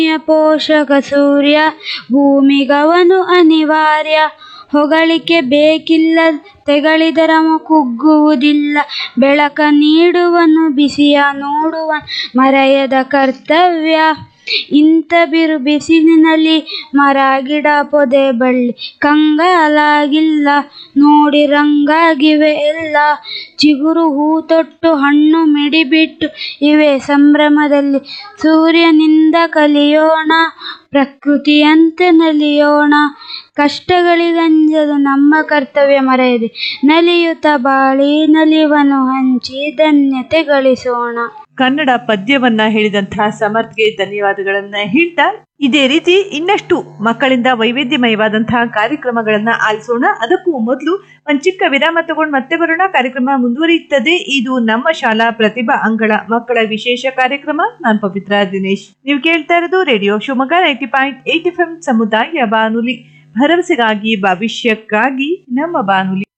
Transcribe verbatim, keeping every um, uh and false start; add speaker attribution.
Speaker 1: ಪೋಷಕ ಸೂರ್ಯ ಭೂಮಿಗವನು ಅನಿವಾರ್ಯ. ಹೊಗಳಿಕೆ ಬೇಕಿಲ್ಲ ತೆಗಳಿದರ ಕುಗ್ಗುವುದಿಲ್ಲ. ಬೆಳಕ ನೀಡುವನು ಬಿಸಿಯ ನೋಡುವನು ಮರೆಯದ ಕರ್ತವ್ಯ. ಇಂಥ ಬಿರು ಬಿಸಿಲಿನಲ್ಲಿ ಮರ ಗಿಡ ಪೊದೆ ಬಳ್ಳಿ ಕಂಗಾಲಾಗಿಲ್ಲ. ನೋಡಿ ರಂಗಾಗಿವೆ ಎಲ್ಲ. ಚಿಗುರು ಹೂ ತೊಟ್ಟು ಹಣ್ಣು ಮಿಡಿಬಿಟ್ಟು ಇವೆ ಸಂಭ್ರಮದಲ್ಲಿ. ಸೂರ್ಯನಿಂದ ಕಲಿಯೋಣ ಪ್ರಕೃತಿಯಂತೆ ನಲಿಯೋಣ. ಕಷ್ಟಗಳಿಗಂಜದ ನಮ್ಮ ಕರ್ತವ್ಯ ಮರೆಯದೆ ನಲಿಯುತ್ತ ಬಾಳಿ ನಲಿವನು ಹಂಚಿ ಧನ್ಯತೆ ಗಳಿಸೋಣ.
Speaker 2: ಕನ್ನಡ ಪದ್ಯವನ್ನ ಹೇಳಿದಂತಹ ಸಮರ್ಥ್ಗೆ ಧನ್ಯವಾದಗಳನ್ನ ಹೇಳ್ತಾ, ಇದೇ ರೀತಿ ಇನ್ನಷ್ಟು ಮಕ್ಕಳಿಂದ ವೈವಿಧ್ಯಮಯವಾದಂತಹ ಕಾರ್ಯಕ್ರಮಗಳನ್ನ ಆಲಿಸೋಣ. ಅದಕ್ಕೂ ಮೊದಲು ಒಂದ್ ಚಿಕ್ಕ ವಿರಾಮ ತಗೊಂಡು ಮತ್ತೆ ಬರೋಣ. ಕಾರ್ಯಕ್ರಮ ಮುಂದುವರಿಯುತ್ತದೆ. ಇದು ನಮ್ಮ ಶಾಲಾ ಪ್ರತಿಭಾ ಅಂಗಳ ಮಕ್ಕಳ ವಿಶೇಷ ಕಾರ್ಯಕ್ರಮ. ನಾನ್ ಪವಿತ್ರ ದಿನೇಶ್. ನೀವು ಕೇಳ್ತಾ ಇರೋದು radio Shivamogga ninety point eight F M ಸಮುದಾಯ ಬಾನುಲಿ, ಭರವಸೆಗಾಗಿ ಭವಿಷ್ಯಕ್ಕಾಗಿ ನಮ್ಮ ಬಾನುಲಿ.